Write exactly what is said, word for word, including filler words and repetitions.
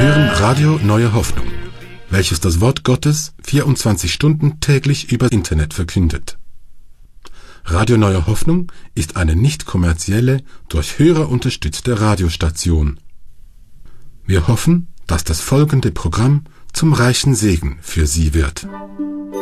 hören Radio Neue Hoffnung, welches das Wort Gottes vierundzwanzig Stunden täglich über Internet verkündet. Radio Neue Hoffnung ist eine nicht kommerzielle, durch Hörer unterstützte Radiostation. Wir hoffen, dass das folgende Programm zum reichen Segen für Sie wird.